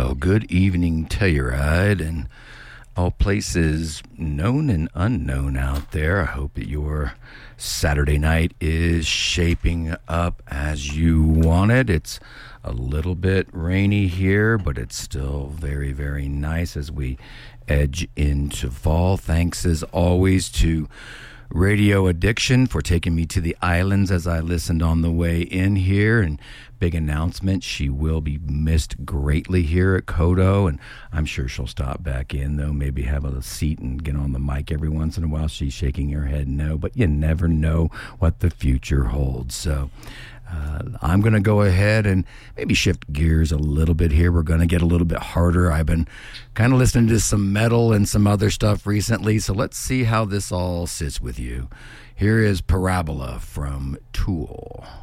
Well, good evening, Telluride, and all places known and unknown out there. I hope that your Saturday night is shaping up as you want it. It's a little bit rainy here, but it's still very, very nice as we edge into fall. Thanks as always to Radio Addiction for taking me to the islands as I listened on the way in here. And big announcement, she will be missed greatly here at Kodo, and I'm sure she'll stop back in, though, maybe have a seat and get on the mic every once in a while. She's shaking her head no, but you never know what the future holds. So I'm going to go ahead and maybe shift gears a little bit here. We're going to get a little bit harder. I've been kind of listening to some metal and some other stuff recently, so let's see how this all sits with you. Here is Parabola from Tool.